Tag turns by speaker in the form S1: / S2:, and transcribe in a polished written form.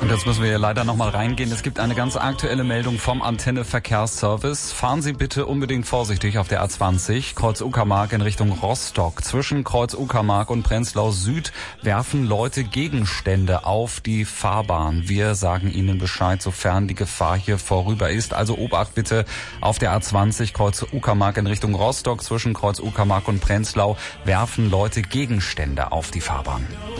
S1: Und jetzt müssen wir leider noch mal reingehen. Es gibt eine ganz aktuelle Meldung vom Antenne Verkehrsservice. Fahren Sie bitte unbedingt vorsichtig auf der A20, Kreuz Uckermark in Richtung Rostock. Zwischen Kreuz Uckermark und Prenzlau Süd werfen Leute Gegenstände auf die Fahrbahn. Wir sagen Ihnen Bescheid, sofern die Gefahr hier vorüber ist. Also Obacht bitte auf der A20, Kreuz Uckermark in Richtung Rostock. Zwischen Kreuz Uckermark und Prenzlau werfen Leute Gegenstände auf die Fahrbahn.